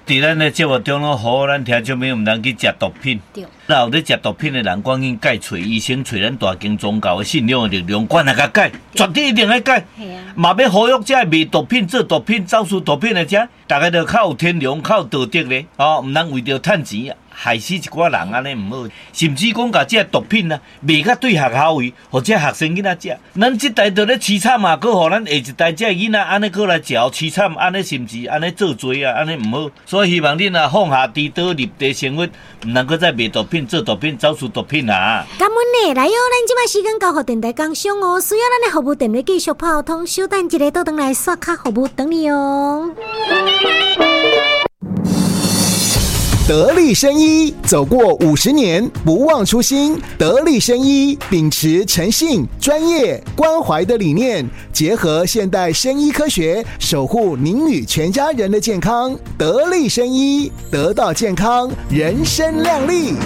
在咱的节目中咯，互咱听众朋友唔通去食毒品。那有咧食毒品的人，赶紧改找医生，找咱大经宗教的信仰的力量，管那个改，绝对一定要改。嘛要呼吁这卖毒品、做毒品、走私毒品的者，大家都较有天良、较有道德咧，唔通为着趁钱害死一寡人安尼唔好，甚至讲甲这毒品啊卖甲对学校位，或者学生囡仔食，咱这代就咧凄惨嘛，搁互咱下一代这囡仔安尼搁来食凄惨，安尼甚至安尼做罪啊，安尼唔好。所以希望恁啊放下猪刀立地生活，唔能够再卖毒品、做毒品、走私毒品啊！ 感恩呢，来哟，咱即摆时间交互电台工商哦，需要咱的服务电话继续泡通，稍等一下倒转来刷卡服务等你哦。 得力生医走过50年，不忘初心。得力生医秉持诚信、专业、关怀的理念，结合现代生医科学，守护您与全家人的健康。得力生医，得到健康，人生亮丽。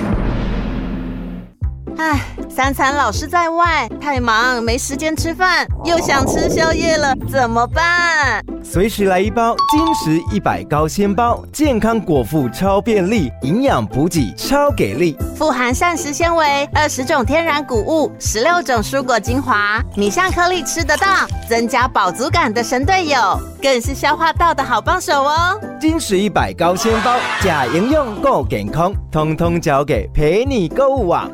三餐老是在外，太忙没时间吃饭，又想吃宵夜了，怎么办？ 随时来一包金石100高纤包，健康果腹超便利，营养补给超给力， 富含膳食纤维、20种天然谷物、16种蔬果精华，米香颗粒吃得到，增加饱足感的神队友，更是消化道的好帮手哦。 金石100高纤包，假营养够健康，通通交给陪你购物网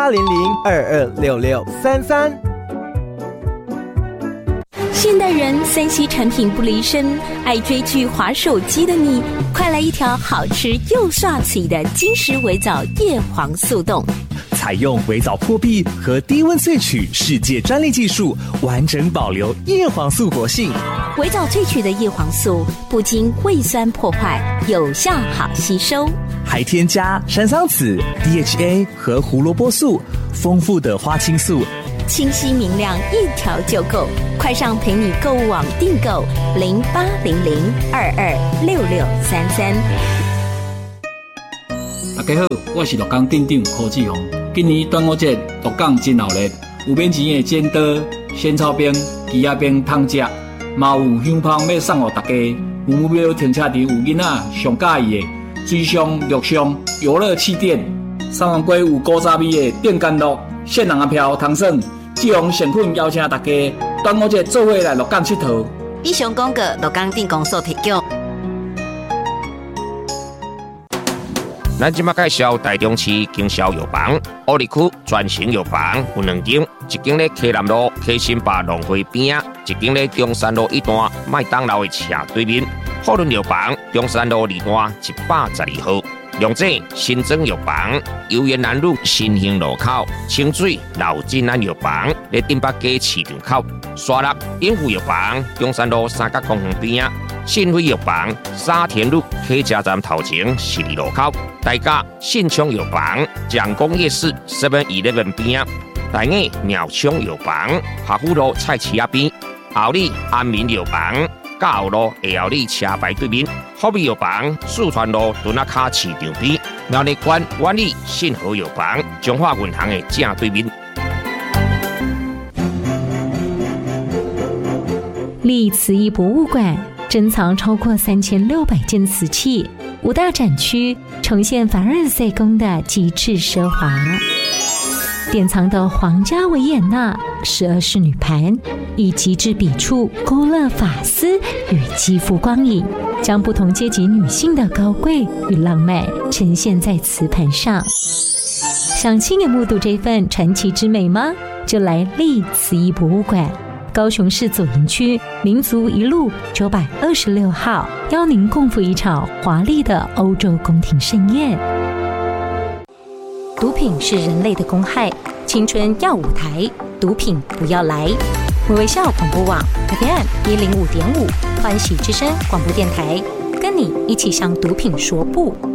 0800226633。 现代人3C 产品不离身，爱追剧滑手机的你，快来一条好吃又刷嘴的金石微藻叶黄素冻。 采用微藻破壁和低温萃取世界专利技术，完整保留叶黄素活性。 微藻萃取的叶黄素不经胃酸破坏，有效好吸收， 还添加山桑子、DHA 和胡萝卜素，丰富的花青素， 清晰明亮，一条就够。快上陪你购物网订购0800226633。 大家好，我是鹿港镇长柯志宏。今年端午节鹿港真热闹，有免钱的剪刀、仙草冰、鸡仔冰通食，嘛有香芳要送予大家。有目标停车场有囡仔上喜欢的水上、陆上游乐气垫，三王街有古早味的电干乐、现人的票通耍。志宏诚恳邀请大家端午节做伙来鹿港佚佗。 以上广告鹿港镇公所提供。 咱即马介绍台中市经销药房，乌里区专型药房有2间，一间咧溪南路溪新坝农会边啊，一间咧中山路1段麦当劳的斜对面。富润药房中山路2段112号。龙井新庄药房油园南路新兴路口，清水老金安药房咧顶北街市场口，沙鹿永福药房中山路三角公园边啊，信辉药房沙田路客家站头前12路口，大甲信昌药房蒋公夜市 7-11边啊，大雅苗昌药房下府路菜市仔边，后里安民药房甲后路下后里车牌对面，福美药房四川路墩仔卡市场边，苗栗县万里信和药房中华银行的正对面。 立慈义博物馆珍藏超过3600件瓷器，5大展区呈现凡尔赛宫的极致奢华，典藏的皇家维也纳12式女盘，以极致笔触勾勒发丝与肌肤光影，将不同阶级女性的高贵与浪漫呈现在瓷盘上。想亲眼目睹这份传奇之美吗？就来立慈义博物馆，高雄市左营区民族一路926号，邀您共赴一场华丽的欧洲宫廷盛宴。毒品是人类的公害，青春要舞台，毒品不要来。微笑广播网 FM105.5，欢喜之声广播电台，跟你一起向毒品说不。